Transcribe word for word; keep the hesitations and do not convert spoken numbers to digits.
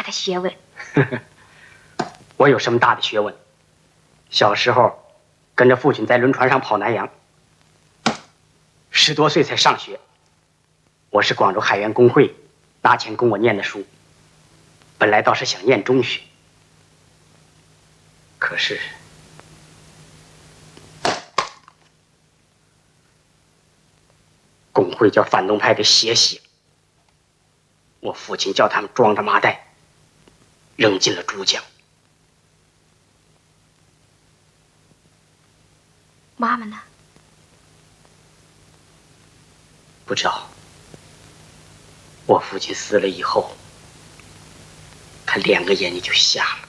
的学问。 我有什么大的学问？小时候跟着父亲在轮船上跑南洋，十多岁才上学。我是广州海员工会拿钱供我念的书，本来倒是想念中学，可是工会叫反动派给血洗，我父亲叫他们装着麻袋扔进了珠江。 妈妈呢？ 不知道。我父亲死了以后，他两个眼睛就瞎了。